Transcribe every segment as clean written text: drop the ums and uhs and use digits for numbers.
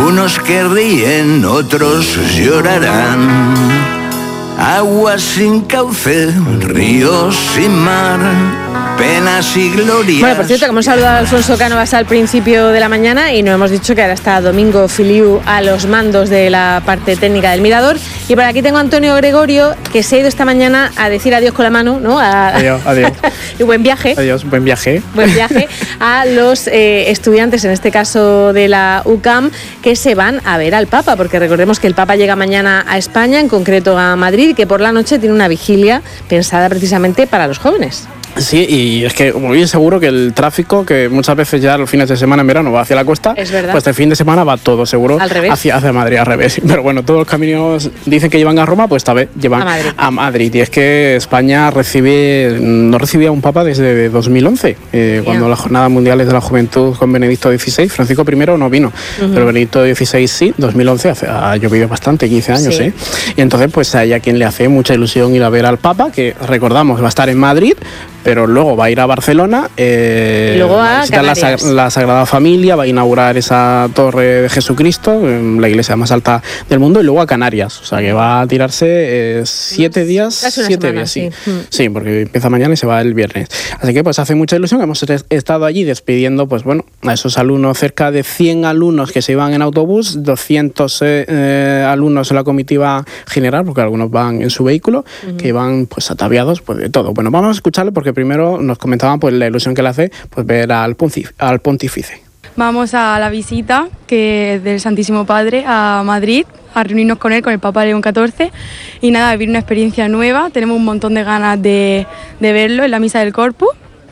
Unos que ríen, otros llorarán. Agua sin cauce, ríos sin mar, penas y glorias. Bueno, por cierto, que hemos saludado a Alfonso Cánovas al principio de la mañana y nos hemos dicho que ahora está Domingo Filiu a los mandos de la parte técnica del Mirador. Y por aquí tengo a Antonio Gregorio, que se ha ido esta mañana a decir adiós con la mano, ¿no? Adiós. Y buen viaje. Adiós, buen viaje. Buen viaje a los estudiantes, en este caso de la UCAM, que se van a ver al Papa, porque recordemos que el Papa llega mañana a España, en concreto a Madrid, y que por la noche tiene una vigilia pensada precisamente para los jóvenes. Sí, y es que muy seguro que el tráfico, que muchas veces ya los fines de semana en verano va hacia la costa, es verdad, pues el fin de semana va todo seguro al revés. hacia Madrid, al revés. Pero bueno, todos los caminos dicen que llevan a Roma, pues esta vez llevan a Madrid. Y es que España no recibía un papa desde 2011, cuando las Jornadas Mundiales de la Juventud con Benedicto XVI, Francisco I no vino, pero Benedicto XVI sí, 2011, ha llovido bastante, 15 años, sí. Y entonces pues hay a quien le hace mucha ilusión ir a ver al Papa, que recordamos va a estar en Madrid, pero luego va a ir a Barcelona, y luego a visitar la Sagrada Familia, va a inaugurar esa torre de Jesucristo, la iglesia más alta del mundo, y luego a Canarias. O sea que va a tirarse 7 días. Casi 7 días, sí. Sí, porque empieza mañana y se va el viernes. Así que pues hace mucha ilusión. Hemos estado allí despidiendo pues bueno, a esos alumnos, cerca de 100 alumnos que se iban en autobús, 200 alumnos en la comitiva general, porque algunos van en su vehículo, que van pues ataviados pues de todo. Bueno, vamos a escucharlo porque primero nos comentaban pues la ilusión que le hace pues ver al pontífice. Vamos a la visita que del Santísimo Padre a Madrid, a reunirnos con él, con el Papa León XIV, y nada, vivir una experiencia nueva. Tenemos un montón de ganas de verlo en la misa del Corpus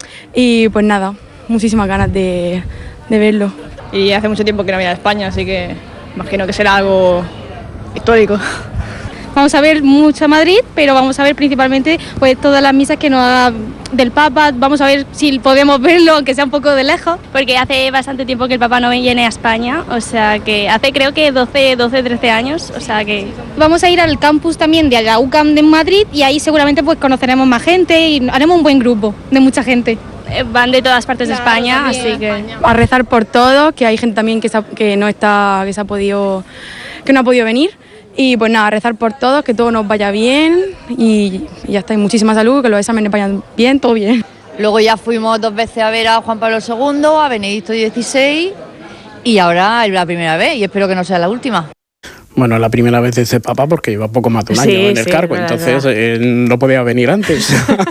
y pues nada, muchísimas ganas de verlo. Y hace mucho tiempo que no viene a España, así que imagino que será algo histórico. Vamos a ver mucho a Madrid, pero vamos a ver principalmente pues todas las misas que nos haga del Papa. Vamos a ver si podemos verlo, aunque sea un poco de lejos, porque hace bastante tiempo que el Papa no viene a España, o sea que hace creo que 13 años, o sea que... Vamos a ir al campus también de la UCAM de Madrid y ahí seguramente pues conoceremos más gente y haremos un buen grupo de mucha gente. Van de todas partes de España, así que... A rezar por todos, que hay gente también que no ha podido venir. Y pues nada, rezar por todos, que todo nos vaya bien y ya está, y muchísima salud, que los exámenes vayan bien, todo bien. Luego ya fuimos 2 veces a ver a Juan Pablo II, a Benedicto XVI y ahora es la primera vez y espero que no sea la última. Bueno, la primera vez de ese Papa porque lleva poco más de un año en el cargo, entonces no podía venir antes.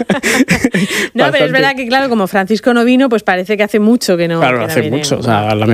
No, pero es verdad que claro, como Francisco no vino, pues parece que hace mucho que no. Claro, hace mucho, o sea,